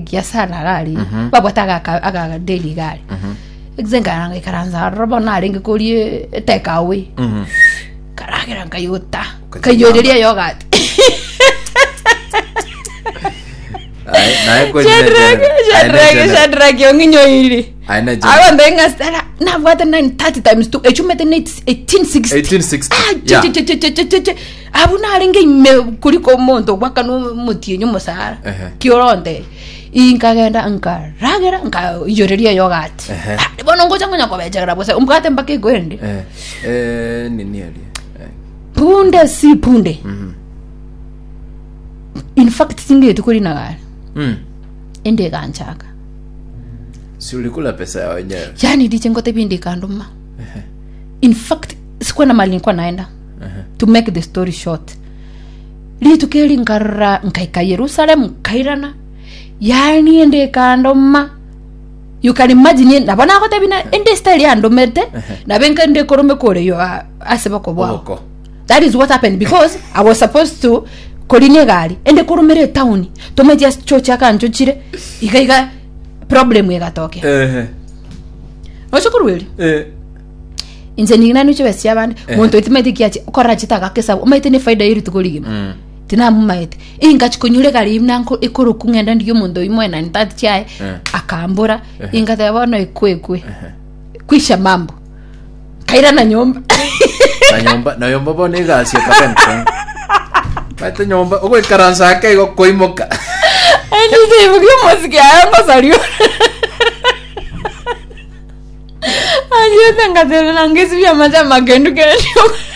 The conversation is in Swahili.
kia sana gari baba taka daily gari exenga nanga karanza robo na ringi kuri take away karagira ngayuta kayoreria yogurt ai ko Shadrack yonginyo iri awa ndenga stara na vata 930 times 2 echumete 1860 abuna ringi me kuliko monto gwaka no mutinyo musara kioronde inkagenda nkaragera nkayoreria yogurt bono ngoja ngonya kobejagra bose umkate mpake gwende nini ali punde si punde in fact singe tukuri na gari ende ganchaka si ulikula pesa ya wenyewe yani dichengote bindi kanduma in fact sikuwa na mali nilikuwa naenda to make the story short litukeli ngarra nkaika Jerusalem kairana yani ende kanduma you can imagine nabona ko tabina ende style ya ndomete na benka ende korome kore yo aseba ko bwako. That is what happened because I was supposed to koline gari ende koromere town tometia chocha kanjo chire igaiga problem yegatoke ochokurweli inze ningina nicho besia bandi muntu itimete kiachi ukora chitaka kesa umaite ni faida iri tukoligima tina mumaite ingachi kunyure gari imnanko ikoro kungenda ndiyo muntu imwe na ntati chae akambura ingata bono ikwekwe kwisha mambo kaira na nyomba na nyomba bone gasi akapenko bate nyomba uko ikaranza ake iko koimoka ndize ibugiye muziki ayango salio Ayo tanga tena ngezi vya maza magendu kero